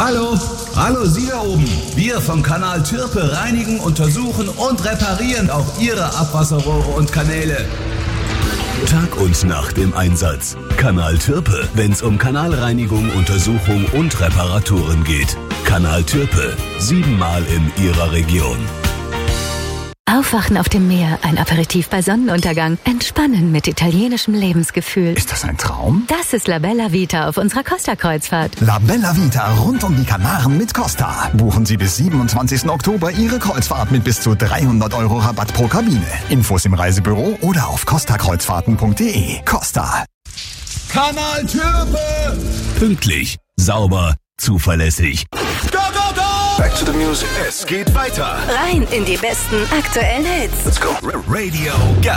Hallo Sie da oben. Wir vom Kanal Türpe reinigen, untersuchen und reparieren auch Ihre Abwasserrohre und Kanäle. Tag und Nacht im Einsatz. Kanal Türpe, wenn's um Kanalreinigung, Untersuchung und Reparaturen geht. Kanal Türpe, 7-mal in Ihrer Region. Aufwachen auf dem Meer, ein Aperitif bei Sonnenuntergang, entspannen mit italienischem Lebensgefühl. Ist das ein Traum? Das ist La Bella Vita auf unserer Costa-Kreuzfahrt. La Bella Vita rund um die Kanaren mit Costa. Buchen Sie bis 27. Oktober Ihre Kreuzfahrt mit bis zu 300 € Rabatt pro Kabine. Infos im Reisebüro oder auf costakreuzfahrten.de. Costa. Kanal Türpe! Pünktlich, sauber, zuverlässig. Go, go, go! Back to the music. Es geht weiter. Rein in die besten aktuellen Hits. Let's go. Radio